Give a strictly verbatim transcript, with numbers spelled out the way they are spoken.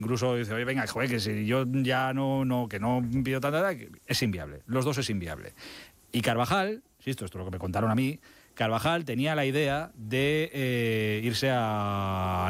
Incluso dice, oye, venga, joder, que si yo ya no, no que no pido tanta, es inviable. Los dos es inviable. Y Carvajal, insisto, esto es lo que me contaron a mí, Carvajal tenía la idea de eh, irse a